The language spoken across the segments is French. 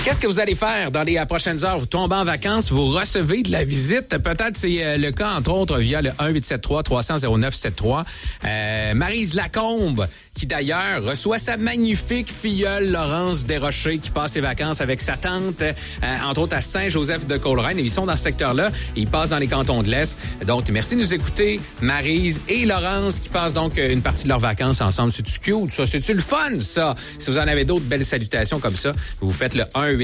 Qu'est-ce que vous allez faire dans les prochaines heures? Vous tombez en vacances, vous recevez de la visite. Peut-être c'est le cas, entre autres, via le 1-873-300-0973. Maryse Lacombe, qui d'ailleurs reçoit sa magnifique filleule Laurence Desrochers, qui passe ses vacances avec sa tante, entre autres à Saint-Joseph-de-Coleraine. Et ils sont dans ce secteur-là. Ils passent dans les cantons de l'Est. Donc, merci de nous écouter, Maryse et Laurence, qui passent donc une partie de leurs vacances ensemble. C'est-tu cute, ça? C'est-tu le fun, ça? Si vous en avez d'autres belles salutations comme ça, vous faites le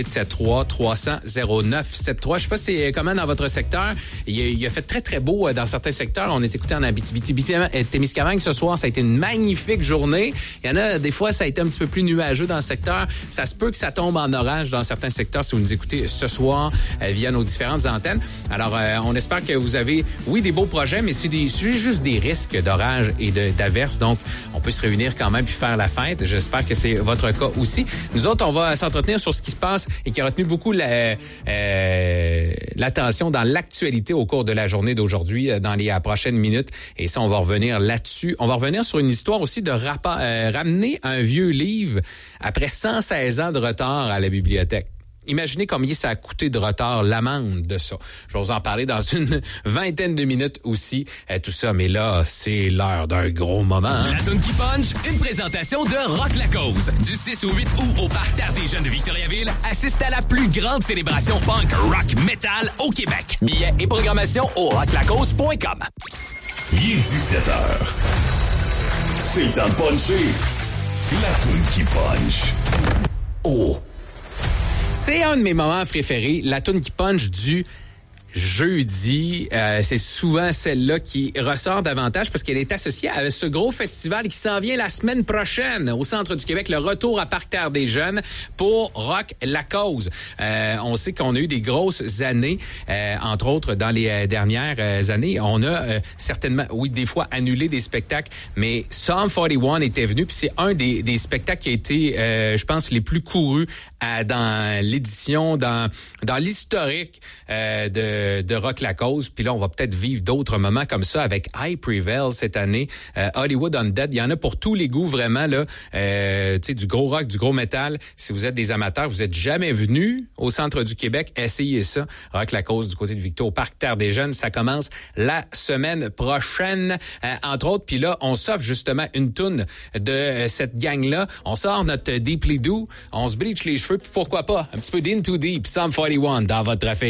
1-873-300-0973. Je sais pas si c'est comment dans votre secteur. Il a fait très, très beau dans certains secteurs. On est écouté en Abitibi-Témiscamingue ce soir. Ça a été une magnifique journée. Il y en a, des fois, ça a été un petit peu plus nuageux dans le secteur. Ça se peut que ça tombe en orage dans certains secteurs si vous nous écoutez ce soir via nos différentes antennes. Alors, on espère que vous avez, oui, des beaux projets, mais c'est juste des risques d'orage et d'averses. Donc, on peut se réunir quand même puis faire la fête. J'espère que c'est votre cas aussi. Nous autres, on va s'entretenir sur ce qui se passe et qui a retenu beaucoup l'attention dans l'actualité au cours de la journée d'aujourd'hui, dans les prochaines minutes. Et ça, on va revenir là-dessus. On va revenir sur une histoire aussi de ramener un vieux livre après 116 ans de retard à la bibliothèque. Imaginez combien ça a coûté de retard, l'amende de ça. Je vais vous en parler dans une vingtaine de minutes aussi, tout ça. Mais là, c'est l'heure d'un gros moment. La toune qui punch, une présentation de Rock La Cause. Du 6 au 8 août au Parc Terre des Jeunes de Victoriaville, assiste à la plus grande célébration punk, rock, metal au Québec. Billets et programmation au rocklacause.com. Il est 17h. C'est le temps de puncher. La toune qui punch. Oh! C'est un de mes moments préférés, la toune qui punch du jeudi. C'est souvent celle-là qui ressort davantage parce qu'elle est associée à ce gros festival qui s'en vient la semaine prochaine au centre du Québec, le retour à Parc Terre des Jeunes pour Rock La Cause. On sait qu'on a eu des grosses années, entre autres dans les dernières années. On a certainement, oui, des fois annulé des spectacles, mais Sum 41 était venu, puis c'est un des spectacles qui a été, je pense, les plus courus dans l'édition, dans l'historique de Rock La Cause. Puis là, on va peut-être vivre d'autres moments comme ça avec I Prevail cette année. Hollywood Undead, il y en a pour tous les goûts vraiment là. Tu sais, du gros rock, du gros métal. Si vous êtes des amateurs, vous êtes jamais venus au centre du Québec, essayez ça. Rock La Cause du côté de Victo, au Parc Terre des Jeunes, ça commence la semaine prochaine, entre autres. Puis là, on s'offre justement une toune de cette gang-là. On sort notre Deeply Do, on se bleach les cheveux, puis pourquoi pas un petit peu d'Into Deep, Sum 41 dans votre trafic.